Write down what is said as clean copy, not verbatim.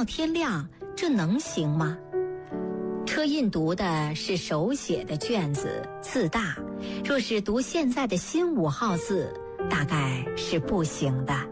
到天亮，这能行吗？车印读的是手写的卷子，字大，若是读现在的新5号字，大概是不行的。